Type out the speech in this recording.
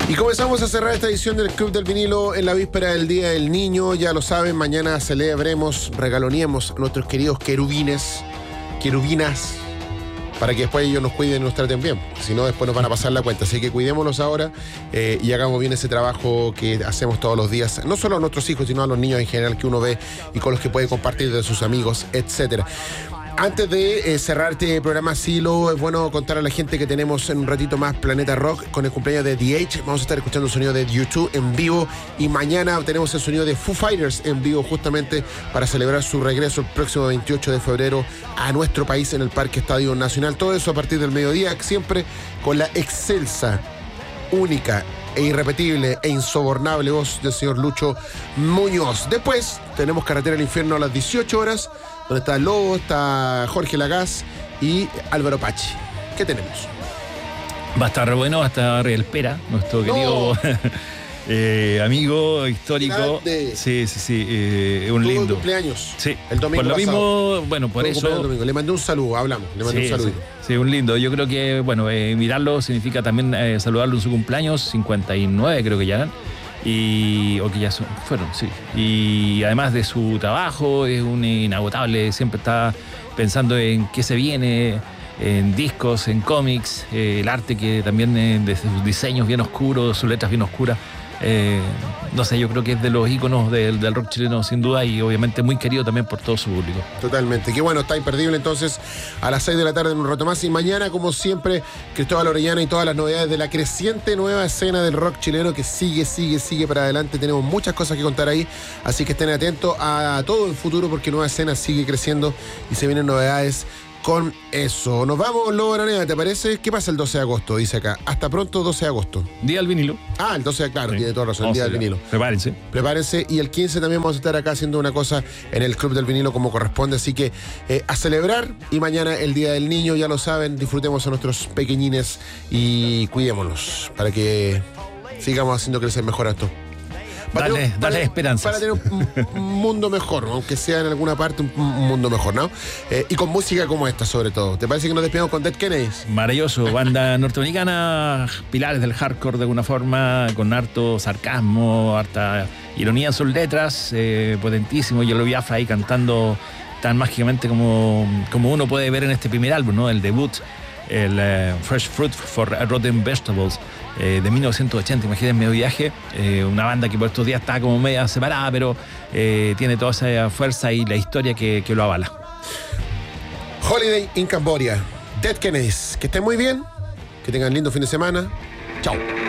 Y comenzamos a cerrar esta edición del Club del Vinilo en la víspera del Día del Niño. Ya lo saben, mañana celebremos, regaloneemos a nuestros queridos querubinas, para que después ellos nos cuiden y nos traten bien. Si no, después nos van a pasar la cuenta. Así que cuidémoslos ahora y hagamos bien ese trabajo que hacemos todos los días. No solo a nuestros hijos, sino a los niños en general que uno ve y con los que puede compartir de sus amigos, etcétera. Antes de cerrar este programa Silo, es bueno contar a la gente que tenemos en un ratito más Planeta Rock con el cumpleaños de The Edge. Vamos a estar escuchando el sonido de U2 en vivo y mañana tenemos el sonido de Foo Fighters en vivo justamente para celebrar su regreso el próximo 28 de febrero a nuestro país en el Parque Estadio Nacional. Todo eso a partir del mediodía, siempre con la excelsa, única e irrepetible e insobornable voz del señor Lucho Muñoz. Después tenemos Carretera al Infierno a las 18 horas, donde está Lobo, está Jorge Lagaz y Álvaro Pachi. ¿Qué tenemos? Va a estar bueno, va a estar el Pera, nuestro querido amigo histórico. Sí. Un lindo cumpleaños. Sí. El domingo por lo pasado. Mismo, bueno, por eso. Le mandé un saludo, hablamos. Le mandé un saludo. Sí, un lindo. Yo creo que, bueno, mirarlo significa también saludarlo en su cumpleaños, 59 creo que ya eran. O que ya fueron, sí. Y además de su trabajo, es un inagotable, siempre está pensando en qué se viene, en discos, en cómics, el arte que también de sus diseños bien oscuros, sus letras bien oscuras. No sé, yo creo que es de los íconos del rock chileno sin duda y obviamente muy querido también por todo su público. Totalmente, qué bueno, está imperdible entonces a las 6 de la tarde en un rato más y mañana como siempre Cristóbal Orellana y todas las novedades de la creciente nueva escena del rock chileno que sigue para adelante. Tenemos muchas cosas que contar ahí, así que estén atentos a todo el futuro porque nueva escena sigue creciendo y se vienen novedades con eso. Nos vamos, Lobo Araneda, ¿te parece? ¿Qué pasa el 12 de agosto? Dice acá. Hasta pronto, 12 de agosto. Día del vinilo. El 12, claro, Sí. tiene toda razón, el día del vinilo. Prepárense. Y el 15 también vamos a estar acá haciendo una cosa en el Club del Vinilo como corresponde. Así que a celebrar. Y mañana el Día del Niño, ya lo saben. Disfrutemos a nuestros pequeñines y cuidémonos para que sigamos haciendo crecer mejor esto. Dale esperanzas. Para tener un mundo mejor, aunque sea en alguna parte un mundo mejor, ¿no? Y con música como esta, sobre todo. ¿Te parece que nos despedimos con Dead Kennedys? Maravilloso, banda norteamericana, pilares del hardcore de alguna forma, con harto sarcasmo, harta ironía en sus letras, potentísimo. Yellow Biafra ahí cantando tan mágicamente como uno puede ver en este primer álbum, ¿no? El debut, el Fresh Fruit for Rotten Vegetables. De 1980, imagínense, medio viaje, una banda que por estos días está como media separada, pero tiene toda esa fuerza y la historia que lo avala. Holiday in Cambodia, Dead Kennedys, que estén muy bien, que tengan lindo fin de semana, chao.